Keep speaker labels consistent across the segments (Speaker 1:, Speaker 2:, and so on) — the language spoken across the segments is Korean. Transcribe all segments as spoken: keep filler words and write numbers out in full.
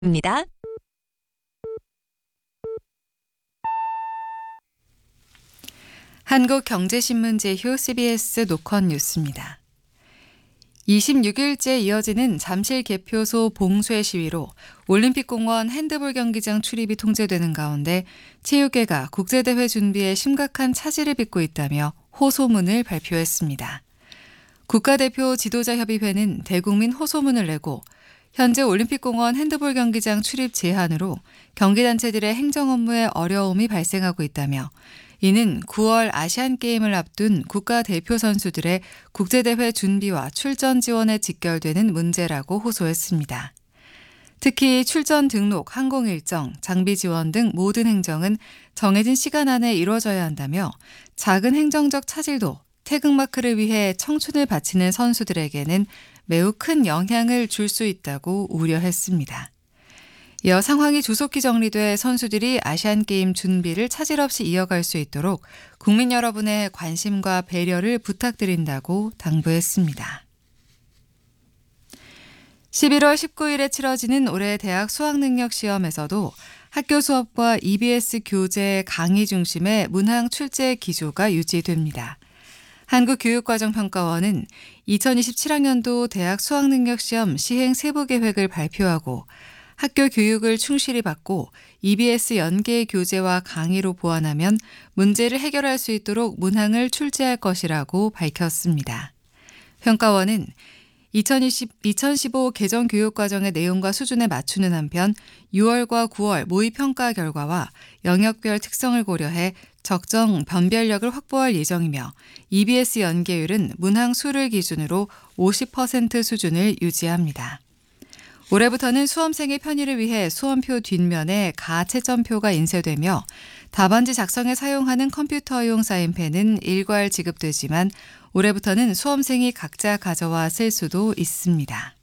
Speaker 1: 입니다.
Speaker 2: 한국경제신문 제휴 씨비에스 노컷 뉴스입니다. 이십육 일째 이어지는 잠실 개표소 봉쇄 시위로 올림픽공원 핸드볼 경기장 출입이 통제되는 가운데 체육계가 국제대회 준비에 심각한 차질을 빚고 있다며 호소문을 발표했습니다. 국가대표 지도자협의회는 대국민 호소문을 내고 현재 올림픽공원 핸드볼 경기장 출입 제한으로 경기단체들의 행정 업무에 어려움이 발생하고 있다며 이는 구월 아시안게임을 앞둔 국가대표 선수들의 국제대회 준비와 출전 지원에 직결되는 문제라고 호소했습니다. 특히 출전 등록, 항공 일정, 장비 지원 등 모든 행정은 정해진 시간 안에 이루어져야 한다며 작은 행정적 차질도 태극마크를 위해 청춘을 바치는 선수들에게는 매우 큰 영향을 줄 수 있다고 우려했습니다. 이어 상황이 조속히 정리돼 선수들이 아시안게임 준비를 차질 없이 이어갈 수 있도록 국민 여러분의 관심과 배려를 부탁드린다고 당부했습니다. 십일월 십구일에 치러지는 올해 대학 수학능력시험에서도 학교 수업과 이비에스 교재 강의 중심의 문항 출제 기조가 유지됩니다. 한국교육과정평가원은 이천이십칠 학년도 대학 수학능력시험 시행 세부계획을 발표하고 학교 교육을 충실히 받고 이비에스 연계 교재와 강의로 보완하면 문제를 해결할 수 있도록 문항을 출제할 것이라고 밝혔습니다. 평가원은 이천십오 개정 교육과정의 내용과 수준에 맞추는 한편 유월과 구월 모의평가 결과와 영역별 특성을 고려해 적정 변별력을 확보할 예정이며 이비에스 연계율은 문항 수를 기준으로 오십 퍼센트 수준을 유지합니다. 올해부터는 수험생의 편의를 위해 수험표 뒷면에 가채점표가 인쇄되며 답안지 작성에 사용하는 컴퓨터용 사인펜은 일괄 지급되지만 올해부터는 수험생이 각자 가져와 쓸 수도 있습니다.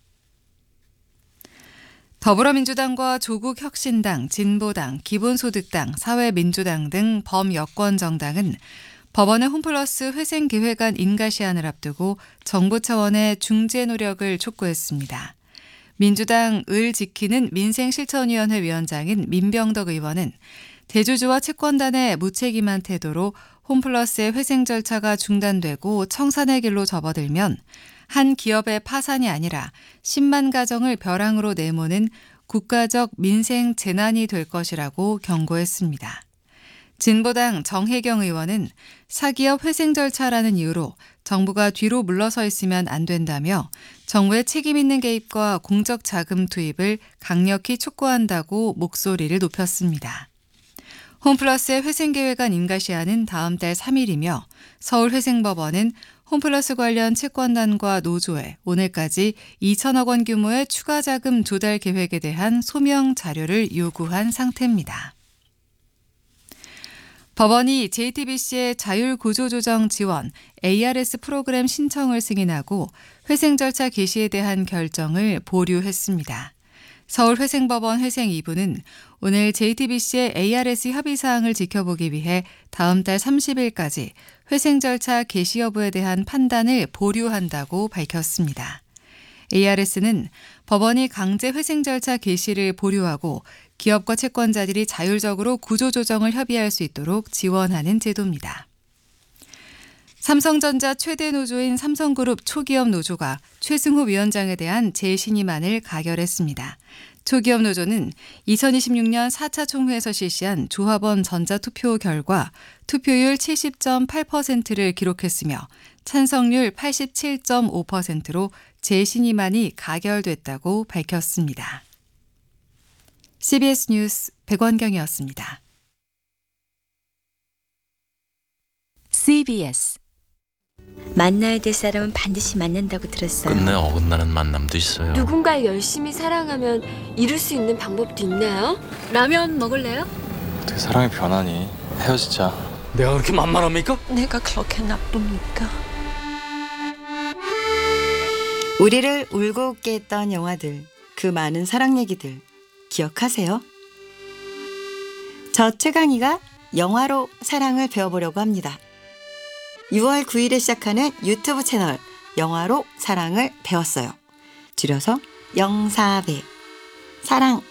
Speaker 2: 더불어민주당과 조국혁신당, 진보당, 기본소득당, 사회민주당 등 범여권 정당은 법원의 홈플러스 회생계획안 인가시한을 앞두고 정부 차원의 중재 노력을 촉구했습니다. 민주당 을 지키는 민생실천위원회 위원장인 민병덕 의원은 대주주와 채권단의 무책임한 태도로 홈플러스의 회생 절차가 중단되고 청산의 길로 접어들면 한 기업의 파산이 아니라 십만 가정을 벼랑으로 내모는 국가적 민생 재난이 될 것이라고 경고했습니다. 진보당 정혜경 의원은 사기업 회생 절차라는 이유로 정부가 뒤로 물러서 있으면 안 된다며 정부의 책임 있는 개입과 공적 자금 투입을 강력히 촉구한다고 목소리를 높였습니다. 홈플러스의 회생계획안 인가시한은 다음 달 삼일이며 서울회생법원은 홈플러스 관련 채권단과 노조에 오늘까지 이천억 원 규모의 추가 자금 조달 계획에 대한 소명 자료를 요구한 상태입니다. 법원이 제이티비씨의 자율구조조정 지원 에이아르에스 프로그램 신청을 승인하고 회생 절차 개시에 대한 결정을 보류했습니다. 서울회생법원 회생 이 부는 오늘 제이티비씨의 에이아르에스 협의사항을 지켜보기 위해 다음 달 삼십일까지 회생 절차 개시 여부에 대한 판단을 보류한다고 밝혔습니다. 에이아르에스는 법원이 강제 회생 절차 개시를 보류하고 기업과 채권자들이 자율적으로 구조조정을 협의할 수 있도록 지원하는 제도입니다. 삼성전자 최대 노조인 삼성그룹 초기업 노조가 최승호 위원장에 대한 재신임안을 가결했습니다. 초기업 노조는 이천이십육년 사 차 총회에서 실시한 조합원 전자투표 결과 투표율 칠십 점 팔 퍼센트를 기록했으며 찬성률 팔십칠 점 오 퍼센트로 재신임안이 가결됐다고 밝혔습니다. 씨비에스 뉴스 백원경이었습니다.
Speaker 1: 씨비에스
Speaker 3: 만나야 될 사람은 반드시 만난다고 들었어요.
Speaker 4: 끝내 어긋나는 만남도 있어요.
Speaker 5: 누군가를 열심히 사랑하면 이룰 수 있는 방법도 있나요?
Speaker 6: 라면 먹을래요?
Speaker 7: 어떻게 사랑이 변하니? 헤어지자.
Speaker 4: 내가 그렇게 만만합니까?
Speaker 6: 내가 그렇게 나쁩니까?
Speaker 8: 우리를 울고 웃게 했던 영화들, 그 많은 사랑 얘기들 기억하세요? 저 최강희가 영화로 사랑을 배워보려고 합니다. 유월 구일에 시작하는 유튜브 채널 영화로 사랑을 배웠어요. 줄여서 영사배. 사랑